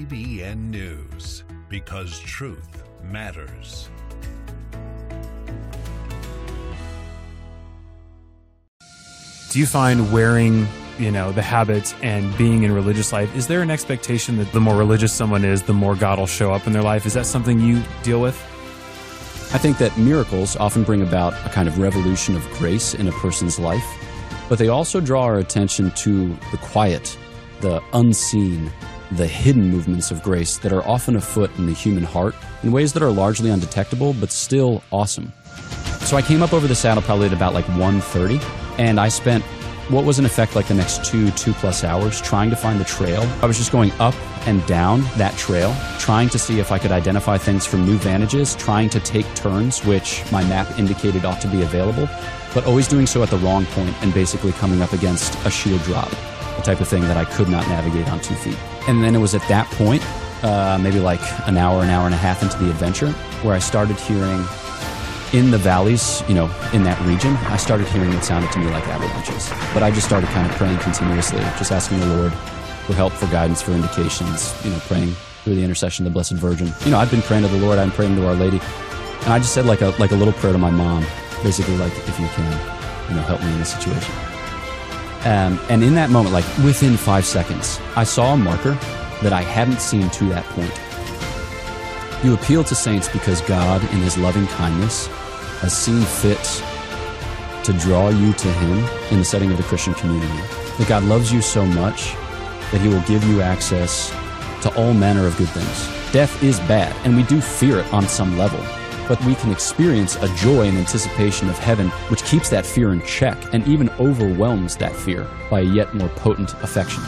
TBN News, because truth matters. Do you find wearing, the habits and being in religious life, is there an expectation that the more religious someone is, the more God will show up in their life? Is that something you deal with? I think that miracles often bring about a kind of revolution of grace in a person's life, but they also draw our attention to the quiet, the unseen, the hidden movements of grace that are often afoot in the human heart in ways that are largely undetectable, but still awesome. So I came up over the saddle probably at about 1:30, and I spent what was in effect the next 2+ hours trying to find the trail. I was just going up and down that trail, trying to see if I could identify things from new vantages, trying to take turns, which my map indicated ought to be available, but always doing so at the wrong point and basically coming up against a sheer drop, the type of thing that I could not navigate on 2 feet. And then it was at that point, maybe an hour and a half into the adventure, where I started hearing in the valleys, in that region, I started hearing what sounded to me like avalanches. But I just started kind of praying continuously, just asking the Lord for help, for guidance, for indications, praying through the intercession of the Blessed Virgin. I'd been praying to the Lord, I'd been praying to Our Lady, and I just said like a little prayer to my mom, basically if you can, help me in this situation. And in that moment, within 5 seconds, I saw a marker that I hadn't seen to that point. You appeal to saints because God, in His loving kindness, has seen fit to draw you to Him in the setting of the Christian community. That God loves you so much that He will give you access to all manner of good things. Death is bad, and we do fear it on some level, but we can experience a joy and anticipation of heaven which keeps that fear in check and even overwhelms that fear by a yet more potent affection.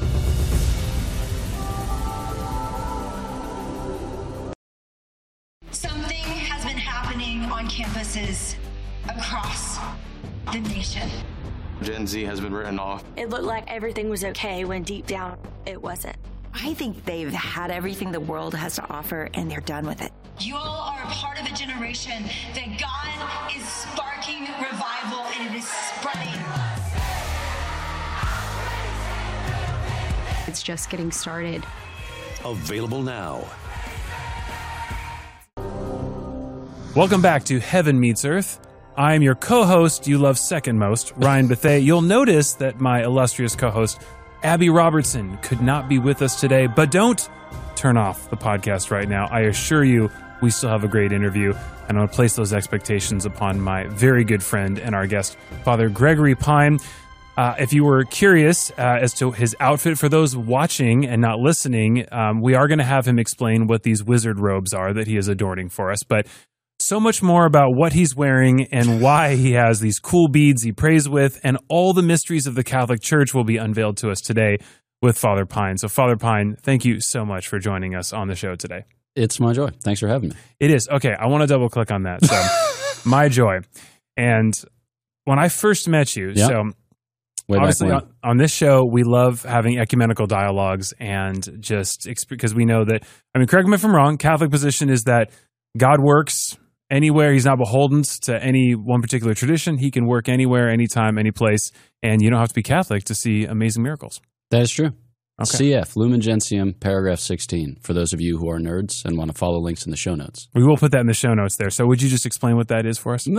Campuses across the nation. Gen Z has been written off. It looked like everything was okay when deep down it wasn't. I think they've had everything the world has to offer and they're done with it. You all are a part of a generation that God is sparking revival and it is spreading. It's just getting started. Available now. Welcome back to Heaven Meets Earth. I'm your co-host you love second most, Ryan Bethea. You'll notice that my illustrious co-host, Abby Robertson, could not be with us today, but don't turn off the podcast right now. I assure you we still have a great interview, and I'm going to place those expectations upon my very good friend and our guest, Father Gregory Pine. If you were curious as to his outfit, for those watching and not listening, we are going to have him explain what these wizard robes are that he is adorning for us, but so much more about what he's wearing and why he has these cool beads he prays with, and all the mysteries of the Catholic Church will be unveiled to us today with Father Pine. So, Father Pine, thank you so much for joining us on the show today. It's my joy. Thanks for having me. It is. Okay, I want to double click on that. So, my joy. And when I first met you, yep. So obviously on this show, we love having ecumenical dialogues, and just because we know that, correct me if I'm wrong, Catholic position is that God works anywhere. He's not beholden to any one particular tradition. He can work anywhere, anytime, any place, and you don't have to be Catholic to see amazing miracles. That is true. Okay. CF, Lumen Gentium, paragraph 16, for those of you who are nerds and want to follow links in the show notes. We will put that in the show notes there. So would you just explain what that is for us?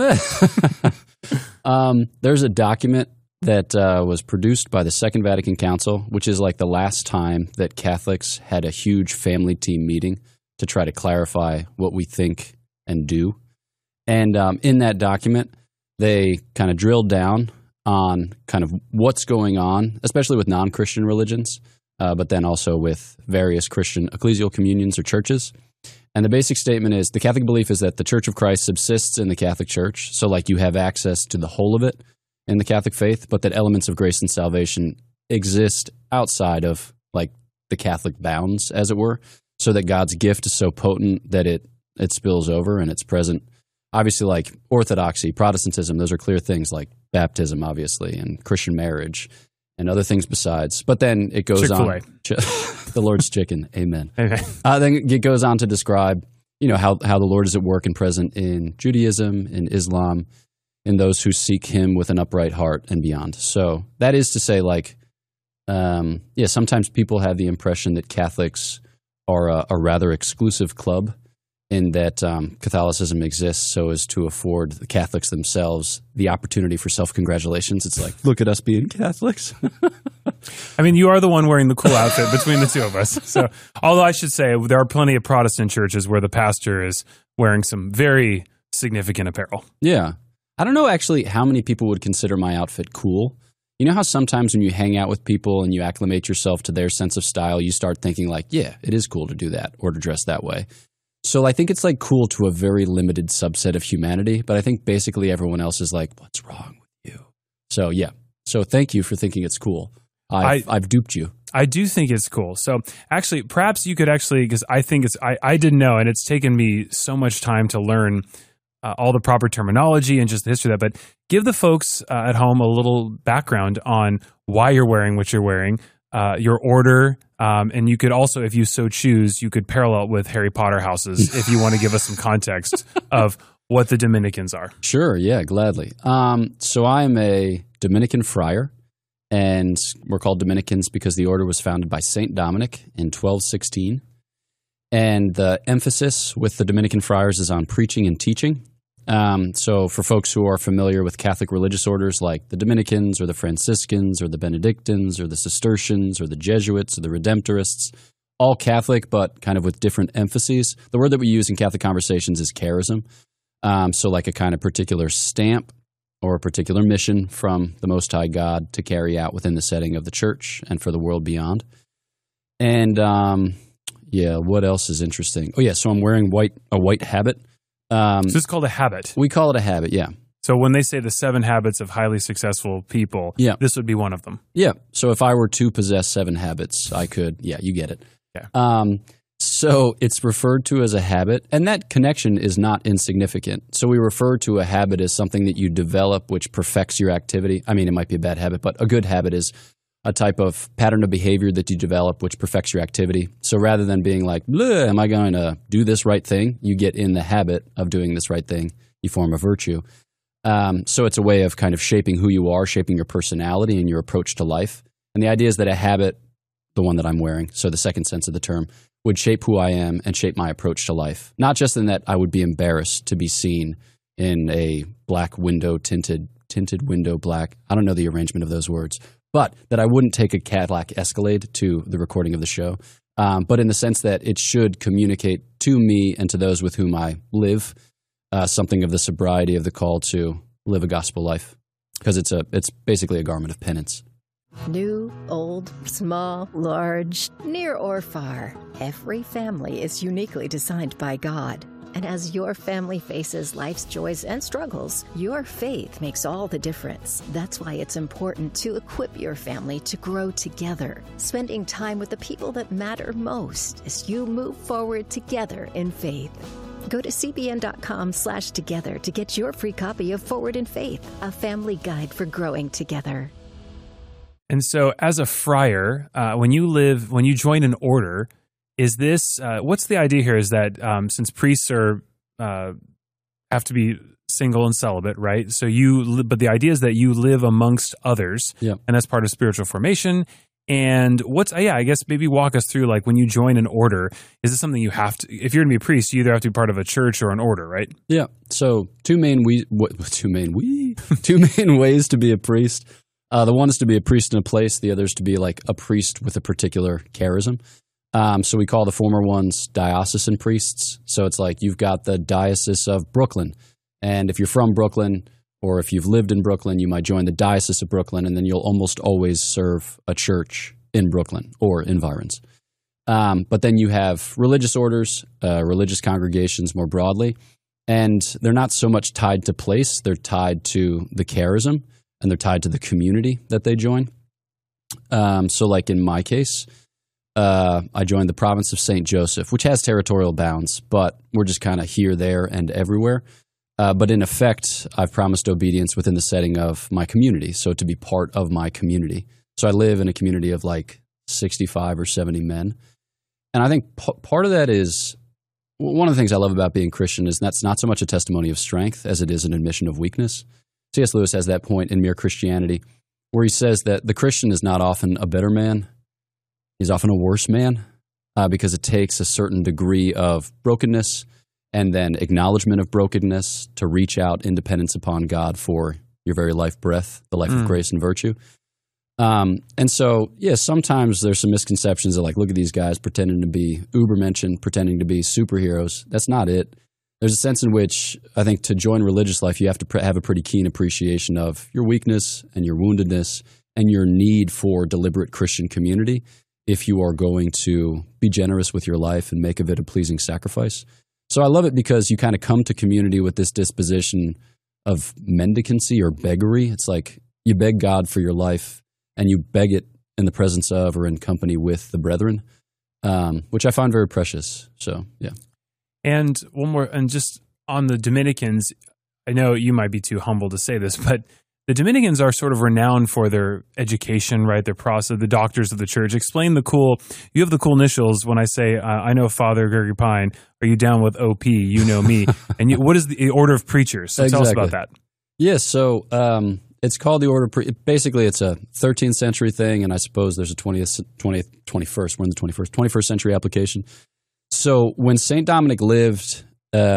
There's a document that was produced by the Second Vatican Council, which is the last time that Catholics had a huge family team meeting to try to clarify what we think and do. And in that document, they kind of drilled down on kind of what's going on, especially with non-Christian religions, but then also with various Christian ecclesial communions or churches. And the basic statement is the Catholic belief is that the Church of Christ subsists in the Catholic Church, so you have access to the whole of it in the Catholic faith, but that elements of grace and salvation exist outside of the Catholic bounds, as it were, so that God's gift is so potent that it spills over and it's present. Obviously, Orthodoxy, Protestantism, those are clear things like baptism, obviously, and Christian marriage and other things besides. But then it goes Chick-fil-A. on. The Lord's chicken. Amen. Okay. Then it goes on to describe, how the Lord is at work and present in Judaism, in Islam, in those who seek Him with an upright heart and beyond. So that is to say, sometimes people have the impression that Catholics are a rather exclusive club in that Catholicism exists so as to afford the Catholics themselves the opportunity for self-congratulations. It's like, look at us being Catholics. I mean, you are the one wearing the cool outfit between the two of us. So, although I should say there are plenty of Protestant churches where the pastor is wearing some very significant apparel. Yeah. I don't know actually how many people would consider my outfit cool. You know how sometimes when you hang out with people and you acclimate yourself to their sense of style, you start thinking like, yeah, it is cool to do that or to dress that way. So I think it's like cool to a very limited subset of humanity, but I think basically everyone else is like, what's wrong with you? So yeah. So thank you for thinking it's cool. I've duped you. I do think it's cool. So actually, perhaps you could actually, because I think I didn't know, and it's taken me so much time to learn all the proper terminology and just the history of that, but give the folks at home a little background on why you're wearing what you're wearing, your order, and you could also, if you so choose, you could parallel it with Harry Potter houses if you want to give us some context of what the Dominicans are. Sure, yeah, gladly. So I am a Dominican friar, and we're called Dominicans because the order was founded by St. Dominic in 1216. And the emphasis with the Dominican friars is on preaching and teaching. So for folks who are familiar with Catholic religious orders like the Dominicans or the Franciscans or the Benedictines or the Cistercians or the Jesuits or the Redemptorists, all Catholic but kind of with different emphases. The word that we use in Catholic conversations is charism. So like a kind of particular stamp or a particular mission from the Most High God to carry out within the setting of the church and for the world beyond. And yeah, what else is interesting? Oh yeah, so I'm wearing a white habit. So it's called a habit. We call it a habit, yeah. So when they say the 7 habits of highly successful people, this would be one of them. Yeah. So if I were to possess 7 habits, I could, yeah, you get it. Yeah. So it's referred to as a habit, and that connection is not insignificant. So we refer to a habit as something that you develop which perfects your activity. I mean, it might be a bad habit, but a good habit is a type of pattern of behavior that you develop which perfects your activity. So rather than being like, am I going to do this right thing? You get in the habit of doing this right thing. You form a virtue. So it's a way of kind of shaping who you are, shaping your personality and your approach to life. And the idea is that a habit, the one that I'm wearing, so the second sense of the term, would shape who I am and shape my approach to life. Not just in that I would be embarrassed to be seen in a black window, tinted window black. I don't know the arrangement of those words. But that I wouldn't take a Cadillac Escalade to the recording of the show. But in the sense that it should communicate to me and to those with whom I live something of the sobriety of the call to live a gospel life. Because it's basically a garment of penance. New, old, small, large, near or far, every family is uniquely designed by God. And as your family faces life's joys and struggles, your faith makes all the difference. That's why it's important to equip your family to grow together, spending time with the people that matter most as you move forward together in faith. Go to cbn.com/together to get your free copy of Forward in Faith, a family guide for growing together. And so as a friar, when you join an order, is this, what's the idea here is that since priests have to be single and celibate, right? So but the idea is that you live amongst others, and that's part of spiritual formation. And I guess maybe walk us through, like when you join an order, is this something you have to, if you're going to be a priest, you either have to be part of a church or an order, right? Yeah. So two main ways to be a priest. The one is to be a priest in a place. The other is to be like a priest with a particular charism. So we call the former ones diocesan priests. So it's like you've got the Diocese of Brooklyn. And if you're from Brooklyn or if you've lived in Brooklyn, you might join the Diocese of Brooklyn, and then you'll almost always serve a church in Brooklyn or environs. But then you have religious orders, religious congregations more broadly, and they're not so much tied to place. They're tied to the charism, and they're tied to the community that they join. So like in my case, I joined the province of St. Joseph, which has territorial bounds, but we're just kind of here, there, and everywhere. But in effect, I've promised obedience within the setting of my community, so to be part of my community. So I live in a community of like 65 or 70 men. And I think part of that is, one of the things I love about being Christian is that's not so much a testimony of strength as it is an admission of weakness. C.S. Lewis has that point in Mere Christianity where he says that the Christian is not often a better man. He's often a worse man. because it takes a certain degree of brokenness and then acknowledgement of brokenness to reach out in dependence upon God for your very life breath, the life of grace and virtue. And so, yeah, sometimes there's some misconceptions of like, look at these guys pretending to be Ubermenschen, pretending to be superheroes. That's not it. There's a sense in which I think to join religious life, you have to have a pretty keen appreciation of your weakness and your woundedness and your need for deliberate Christian community if you are going to be generous with your life and make of it a pleasing sacrifice. So I love it because you kind of come to community with this disposition of mendicancy or beggary. It's like you beg God for your life and you beg it in the presence of or in company with the brethren, which I find very precious. So, yeah. And one more, and just on the Dominicans, I know you might be too humble to say this, but the Dominicans are sort of renowned for their education, right? Their process, the doctors of the church. Explain you have the cool initials when I say, I know Father Gregory Pine. Are you down with OP? You know me. And what is the order of preachers? So tell us about that. Yes. So it's called the order. Basically, it's a 13th century thing, and I suppose there's a 21st. We're in the 21st century application. So when St. Dominic lived,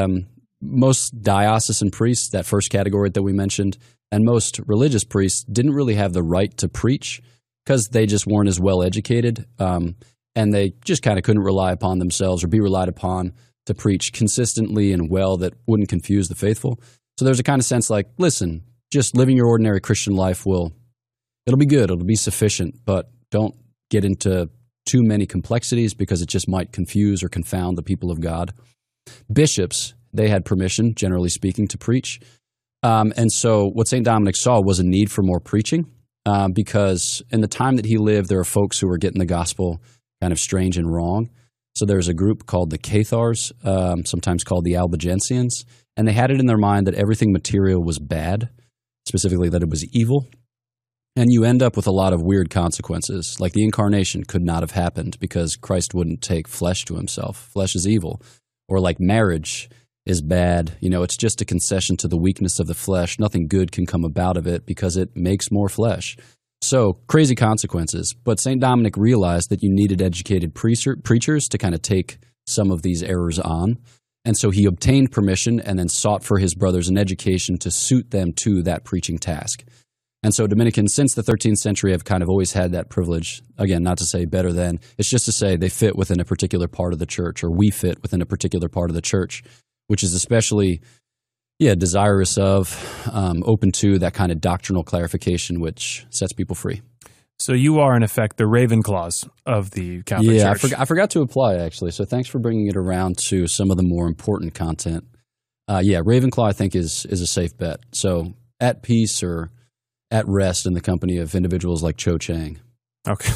most diocesan priests, that first category that we mentioned, and most religious priests didn't really have the right to preach because they just weren't as well educated, and they just kind of couldn't rely upon themselves or be relied upon to preach consistently and well that wouldn't confuse the faithful. So there's a kind of sense like, listen, just living your ordinary Christian life it'll be good, it'll be sufficient, but don't get into too many complexities because it just might confuse or confound the people of God. Bishops, they had permission, generally speaking, to preach. And so what St. Dominic saw was a need for more preaching because in the time that he lived, there are folks who were getting the gospel kind of strange and wrong. So there's a group called the Cathars, sometimes called the Albigensians, and they had it in their mind that everything material was bad, specifically that it was evil. And you end up with a lot of weird consequences, like the incarnation could not have happened because Christ wouldn't take flesh to himself. Flesh is evil. Or like marriage is bad. You know, it's just a concession to the weakness of the flesh. Nothing good can come about of it because it makes more flesh. So crazy consequences. But St. Dominic realized that you needed educated preachers to kind of take some of these errors on. And so he obtained permission and then sought for his brothers an education to suit them to that preaching task. And so Dominicans, since the 13th century, have kind of always had that privilege. Again, not to say better than, it's just to say they fit within a particular part of the church, or we fit within a particular part of the church, which is especially, desirous of, open to that kind of doctrinal clarification, which sets people free. So you are, in effect, the Ravenclaws of the Catholic Church. Yeah, I forgot to apply, actually. So thanks for bringing it around to some of the more important content. Ravenclaw, I think, is a safe bet. So at peace or at rest in the company of individuals like Cho Chang. Okay.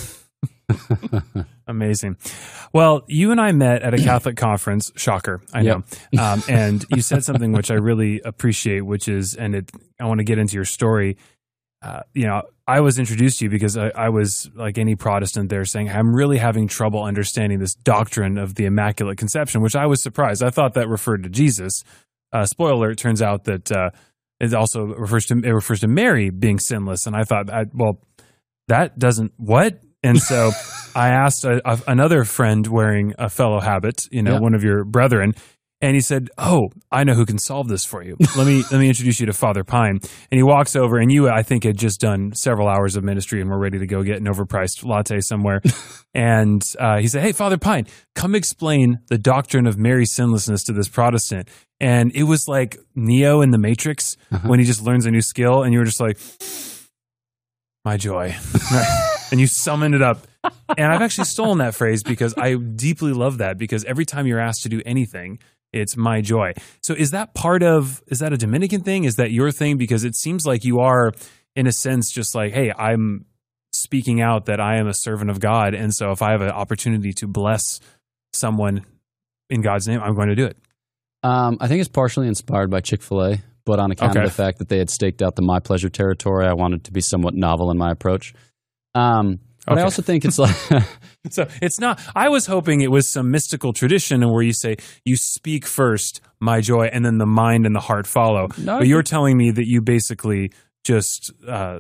Amazing. Well, you and I met at a Catholic conference. Shocker, I know. Yep. And you said something which I really appreciate, which is, I want to get into your story. I was introduced to you because I was, like any Protestant there, saying, I'm really having trouble understanding this doctrine of the Immaculate Conception, which I was surprised. I thought that referred to Jesus. Spoiler alert, it turns out that it also refers to Mary being sinless. And I thought, that doesn't, what? And so I asked another friend wearing a fellow habit, one of your brethren, and he said, "Oh, I know who can solve this for you. Let me introduce you to Father Pine." And he walks over, and you, I think, had just done several hours of ministry and were ready to go get an overpriced latte somewhere. And he said, "Hey, Father Pine, come explain the doctrine of Mary's sinlessness to this Protestant." And it was like Neo in the Matrix when he just learns a new skill, and you were just like, "My joy." And you summoned it up. And I've actually stolen that phrase because I deeply love that, because every time you're asked to do anything, it's my joy. So is that a Dominican thing? Is that your thing? Because it seems like you are, in a sense, just like, hey, I'm speaking out that I am a servant of God. And so if I have an opportunity to bless someone in God's name, I'm going to do it. I think it's partially inspired by Chick-fil-A, but on account of the fact that they had staked out the My Pleasure territory, I wanted to be somewhat novel in my approach. But I also think it's like so it's not. I was hoping it was some mystical tradition where you say you speak first, my joy, and then the mind and the heart follow. No, but you're telling me that you basically just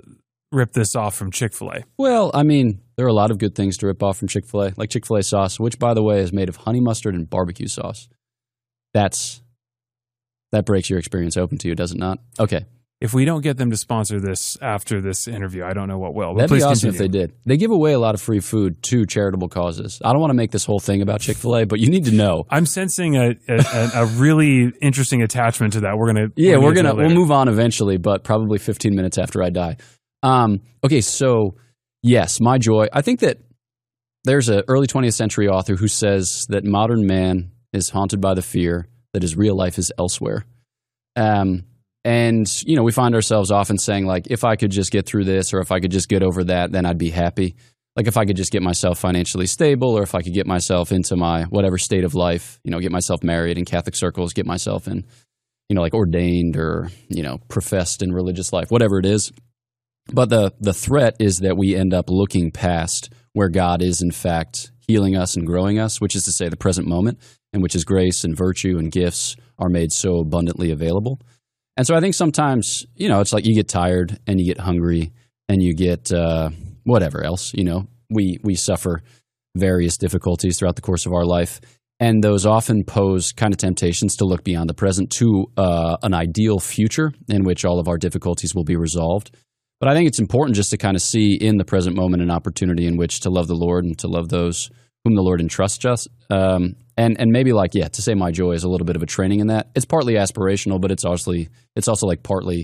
rip this off from Chick-fil-A. Well, I mean, there are a lot of good things to rip off from Chick-fil-A, like Chick-fil-A sauce, which, by the way, is made of honey mustard and barbecue sauce. That breaks your experience open to you, does it not? Okay. If we don't get them to sponsor this after this interview, I don't know what will. But That'd be please awesome continue. if they did. They give away a lot of free food to charitable causes. I don't want to make this whole thing about Chick-fil-A, but you need to know. I'm sensing a really interesting attachment to that. We'll move on eventually, but probably 15 minutes after I die. Okay, so yes, my joy. I think that there's an early 20th century author who says that modern man is haunted by the fear that his real life is elsewhere. And, you know, we find ourselves often saying, like, if I could just get through this or if I could just get over that, then I'd be happy. Like, if I could just get myself financially stable or if I could get myself into my whatever state of life, you know, get myself married in Catholic circles, get myself in, you know, like ordained or, you know, professed in religious life, whatever it is. But the threat is that we end up looking past where God is, in fact, healing us and growing us, which is to say the present moment, in which His grace and virtue and gifts are made so abundantly available. And so I think sometimes, you know, it's like you get tired and you get hungry and you get whatever else, you know. We suffer various difficulties throughout the course of our life. And those often pose kind of temptations to look beyond the present to an ideal future in which all of our difficulties will be resolved. But I think it's important just to kind of see in the present moment an opportunity in which to love the Lord and to love those whom the Lord entrusts us. And maybe like, yeah, to say my joy is a little bit of a training in that. It's partly aspirational, but it's also like partly,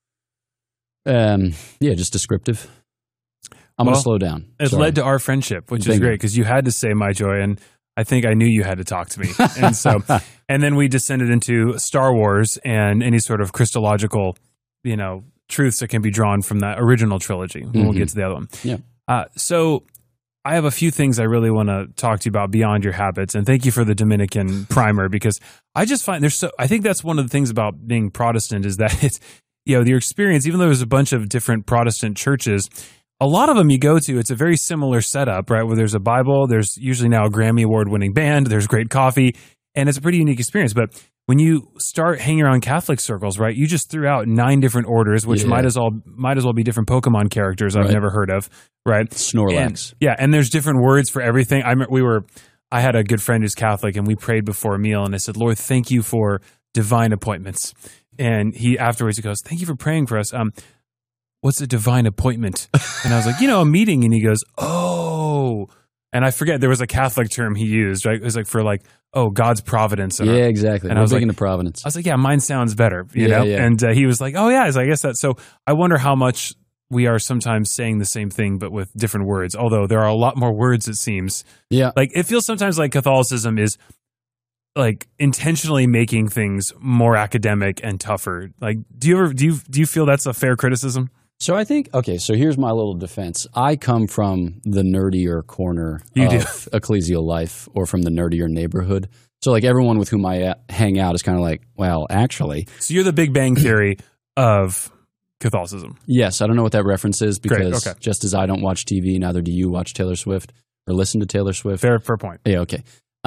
just descriptive. I'm going to slow down. It Sorry. led to our friendship, which is great because you had to say my joy, and I think I knew you had to talk to me. And so, and then we descended into Star Wars and any sort of Christological, you know, truths that can be drawn from that original trilogy. We'll get to the other one. Yeah. So I have a few things I really want to talk to you about beyond your habits, and thank you for the Dominican primer because I just find I think that's one of the things about being Protestant is that it's, you know, your experience, even though there's a bunch of different Protestant churches, a lot of them you go to, it's a very similar setup, right? Where there's a Bible, there's usually now a Grammy Award winning band, there's great coffee, and it's a pretty unique experience. But when you start hanging around Catholic circles, right, you just threw out 9 different orders, which might as well be different Pokemon characters I've never heard of, right? Snorlax. And there's different words for everything. I had a good friend who's Catholic, and we prayed before a meal, and I said, Lord, thank you for divine appointments. And he afterwards, he goes, thank you for praying for us. What's a divine appointment? And I was like, a meeting. And he goes, oh. And I forget, there was a Catholic term he used, right? It was like for like, oh, God's providence. Yeah, exactly. And I was big like, into providence. I was like, yeah, mine sounds better, you know? Yeah. And he was like, oh, yeah, I guess that. So I wonder how much we are sometimes saying the same thing, but with different words, although there are a lot more words, it seems. Yeah. Like, it feels sometimes like Catholicism is like intentionally making things more academic and tougher. Like, do you feel that's a fair criticism? So I think, so here's my little defense. I come from the nerdier corner of ecclesial life or from the nerdier neighborhood. So like everyone with whom I hang out is kind of like, well, actually. So you're the Big Bang Theory of Catholicism. Yes. I don't know what that reference is because Great, okay. Just as I don't watch TV, neither do you watch Taylor Swift or listen to Taylor Swift. Fair point. Yeah, okay.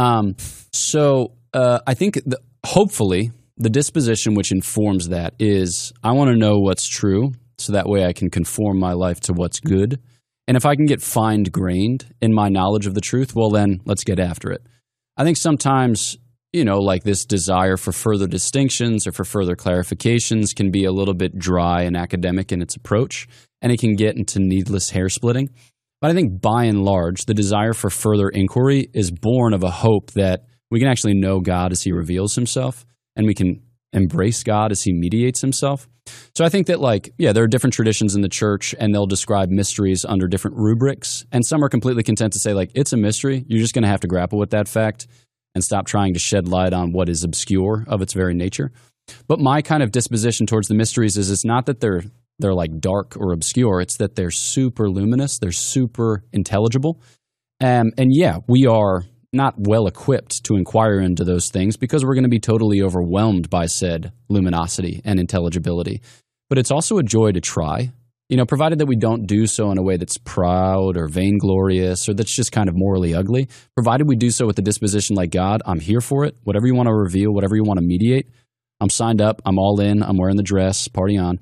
I think hopefully the disposition which informs that is I want to know what's true. So that way I can conform my life to what's good. And if I can get fine-grained in my knowledge of the truth, well, then let's get after it. I think sometimes, like this desire for further distinctions or for further clarifications can be a little bit dry and academic in its approach, and it can get into needless hair-splitting. But I think by and large, the desire for further inquiry is born of a hope that we can actually know God as He reveals Himself, and we can embrace God as He mediates Himself. So I think that there are different traditions in the church and they'll describe mysteries under different rubrics. And some are completely content to say it's a mystery. You're just going to have to grapple with that fact and stop trying to shed light on what is obscure of its very nature. But my kind of disposition towards the mysteries is it's not that they're like dark or obscure. It's that they're super luminous. They're super intelligible. We are not well equipped to inquire into those things because we're going to be totally overwhelmed by said luminosity and intelligibility. But it's also a joy to try, provided that we don't do so in a way that's proud or vainglorious or that's just kind of morally ugly. Provided we do so with a disposition like God, I'm here for it. Whatever you want to reveal, whatever you want to mediate, I'm signed up. I'm all in. I'm wearing the dress. Party on.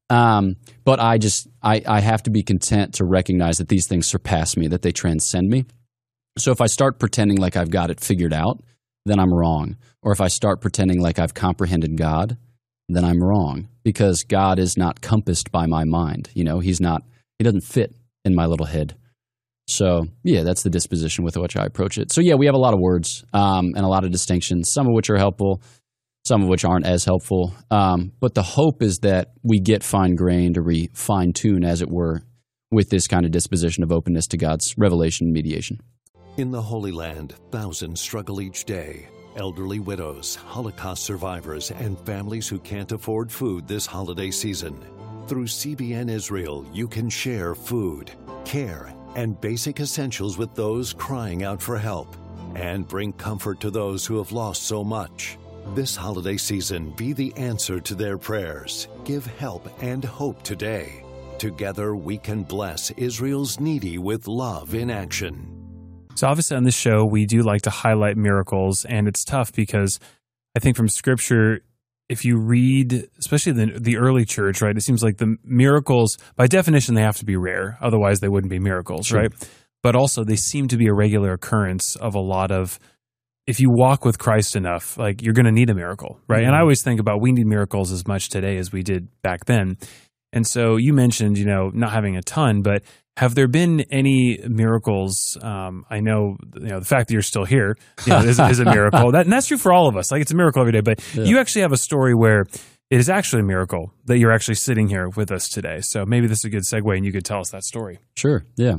But I have to be content to recognize that these things surpass me, that they transcend me. So if I start pretending like I've got it figured out, then I'm wrong. Or if I start pretending like I've comprehended God, then I'm wrong, because God is not compassed by my mind. He doesn't fit in my little head. So yeah, that's the disposition with which I approach it. So yeah, we have a lot of words and a lot of distinctions, some of which are helpful, some of which aren't as helpful. But the hope is that we get fine-grained, or we fine-tune, as it were, with this kind of disposition of openness to God's revelation and mediation. In the Holy Land, thousands struggle each day. Elderly widows, Holocaust survivors, and families who can't afford food this holiday season. Through CBN Israel, you can share food, care, and basic essentials with those crying out for help, and bring comfort to those who have lost so much. This holiday season, be the answer to their prayers. Give help and hope today. Together, we can bless Israel's needy with love in action. So obviously on this show, we do like to highlight miracles, and it's tough because I think from Scripture, if you read, especially the early church, right, it seems like the miracles, by definition, they have to be rare. Otherwise, they wouldn't be miracles, Sure. right? But also, they seem to be a regular occurrence of a lot of, if you walk with Christ enough, like, you're going to need a miracle, right? Mm-hmm. And I always think about, we need miracles as much today as we did back then. And so you mentioned, not having a ton, but have there been any miracles? I know, the fact that you're still here is a miracle. And that's true for all of us. Like, it's a miracle every day. But you actually have a story where it is actually a miracle that you're actually sitting here with us today. So maybe this is a good segue, and you could tell us that story. Sure, yeah.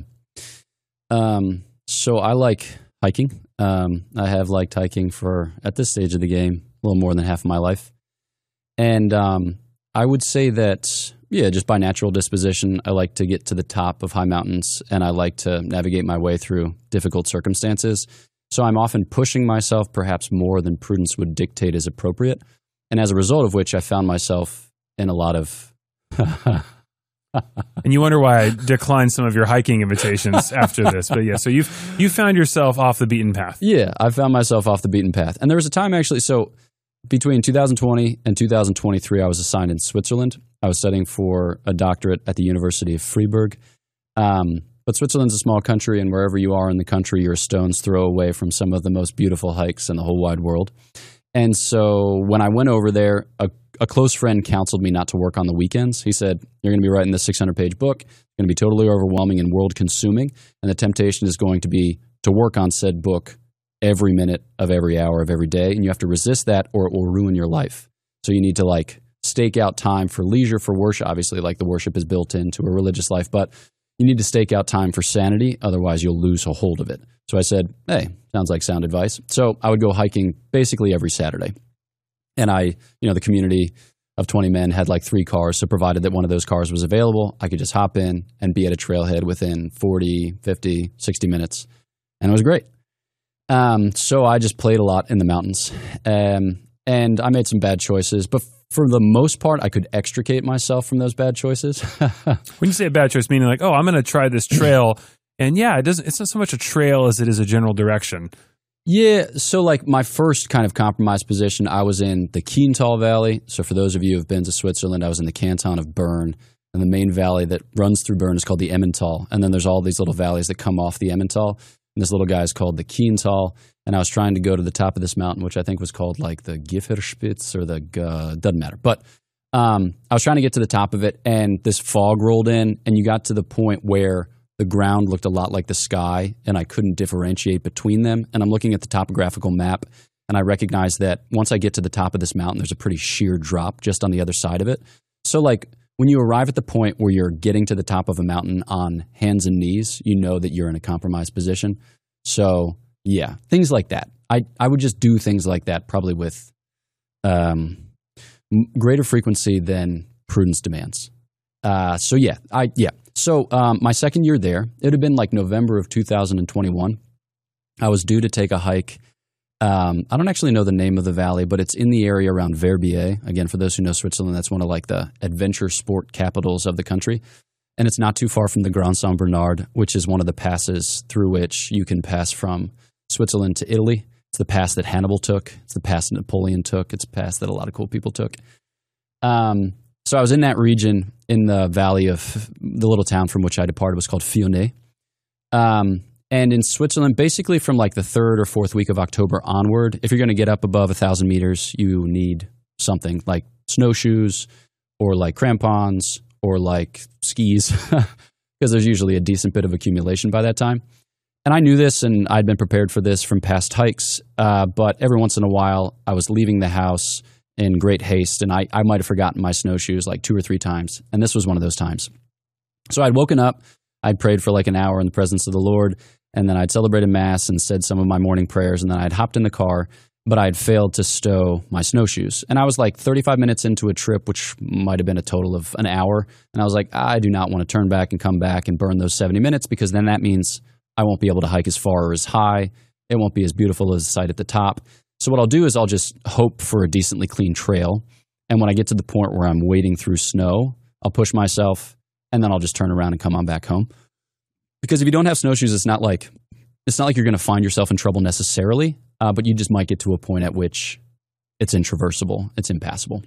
So I like hiking. I have liked hiking for, at this stage of the game, a little more than half of my life. And I would say that, just by natural disposition, I like to get to the top of high mountains, and I like to navigate my way through difficult circumstances. So I'm often pushing myself perhaps more than prudence would dictate is appropriate. And as a result of which, I found myself in a lot of... And you wonder why I declined some of your hiking invitations after this. But yeah, so you found yourself off the beaten path. Yeah, I found myself off the beaten path. And there was a time actually, so between 2020 and 2023, I was assigned in Switzerland. I was studying for a doctorate at the University of Freiburg. But Switzerland's a small country, and wherever you are in the country, you're a stone's throw away from some of the most beautiful hikes in the whole wide world. And so when I went over there, a close friend counseled me not to work on the weekends. He said, you're going to be writing this 600-page book. It's going to be totally overwhelming and world-consuming, and the temptation is going to be to work on said book every minute of every hour of every day, and you have to resist that or it will ruin your life. So you need to stake out time for leisure, for worship. Obviously, the worship is built into a religious life, but you need to stake out time for sanity, otherwise you'll lose a hold of it. So I said, hey, sounds like sound advice. So I would go hiking basically every Saturday. And the community of 20 men had 3 cars, so provided that one of those cars was available, I could just hop in and be at a trailhead within 40, 50, 60 minutes. And it was great. So I just played a lot in the mountains. And I made some bad choices, but for the most part, I could extricate myself from those bad choices. When you say a bad choice, meaning I'm going to try this trail, and it's not so much a trail as it is a general direction. Yeah, so my first kind of compromised position, I was in the Kiental Valley. So for those of you who have been to Switzerland, I was in the canton of Bern, and the main valley that runs through Bern is called the Emmental. And then there's all these little valleys that come off the Emmental, and this little guy is called the Kiental. And I was trying to go to the top of this mountain, which I think was called the Gifferspitz or doesn't matter. But I was trying to get to the top of it, and this fog rolled in, and you got to the point where the ground looked a lot like the sky, and I couldn't differentiate between them. And I'm looking at the topographical map, and I recognize that once I get to the top of this mountain, there's a pretty sheer drop just on the other side of it. So when you arrive at the point where you're getting to the top of a mountain on hands and knees, you know that you're in a compromised position. So yeah, things like that. I would just do things like that probably with greater frequency than prudence demands. So my second year there, it had been November of 2021. I was due to take a hike. I don't actually know the name of the valley, but it's in the area around Verbier. Again, for those who know Switzerland, that's one of the adventure sport capitals of the country. And it's not too far from the Grand Saint Bernard, which is one of the passes through which you can pass from Switzerland to Italy. It's the pass that Hannibal took. It's the pass that Napoleon took. It's a pass that a lot of cool people took. So I was in that region, in the valley of the little town from which I departed was called Fionnet. And in Switzerland, basically from like the 3rd or 4th week of October onward, if you're going to get up above 1,000 meters, you need something like snowshoes or like crampons or like skis because there's usually a decent bit of accumulation by that time. And I knew this and I'd been prepared for this from past hikes, but every once in a while I was leaving the house in great haste and I might have forgotten my snowshoes like 2 or 3 times. And this was one of those times. So I'd woken up, I'd prayed for like an hour in the presence of the Lord, and then I'd celebrated Mass and said some of my morning prayers, and then I'd hopped in the car, but I'd failed to stow my snowshoes. And I was like 35 minutes into a trip, which might have been a total of an hour. And I was like, I do not want to turn back and come back and burn those 70 minutes because then that means I won't be able to hike as far or as high. It won't be as beautiful as the sight at the top. So what I'll do is I'll just hope for a decently clean trail. And when I get to the point where I'm wading through snow, I'll push myself and then I'll just turn around and come on back home. Because if you don't have snowshoes, it's not like you're going to find yourself in trouble necessarily, but you just might get to a point at which it's intraversable, it's impassable.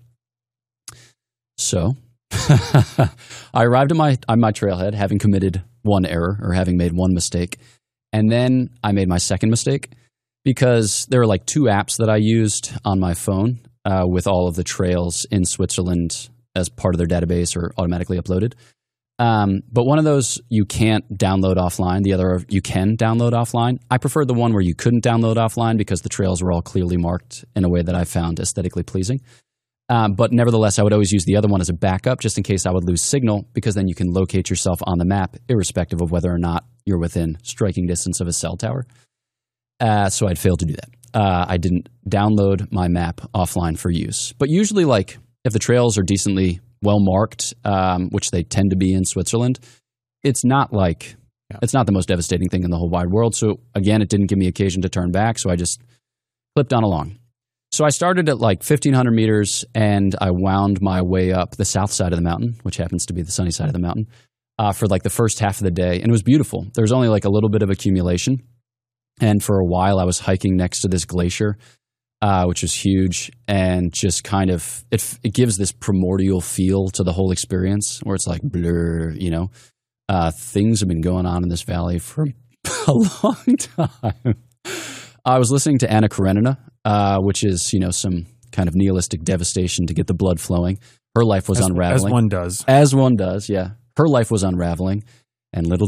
So I arrived on my trailhead having committed one error or having made one mistake, and then I made my second mistake because there are like 2 apps that I used on my phone with all of the trails in Switzerland as part of their database or automatically uploaded. But one of those you can't download offline. The other you can download offline. I prefer the one where you couldn't download offline because the trails were all clearly marked in a way that I found aesthetically pleasing. But nevertheless, I would always use the other one as a backup just in case I would lose signal because then you can locate yourself on the map irrespective of whether or not you're within striking distance of a cell tower. So I'd failed to do that. I didn't download my map offline for use. But usually, like, if the trails are decently well marked, which they tend to be in Switzerland, it's not it's not the most devastating thing in the whole wide world. So again, it didn't give me occasion to turn back, so I just clipped on along. So I started at like 1,500 meters, and I wound my way up the south side of the mountain, which happens to be the sunny side of the mountain, for like the first half of the day, and it was beautiful. There was only like a little bit of accumulation, and for a while I was hiking next to this glacier, which was huge, and just kind of, it gives this primordial feel to the whole experience where it's like blur, you know. Things have been going on in this valley for a long time. I was listening to Anna Karenina, which is, you know, some kind of nihilistic devastation to get the blood flowing. Her life was unraveling. As one does. As one does, yeah. Her life was unraveling, and little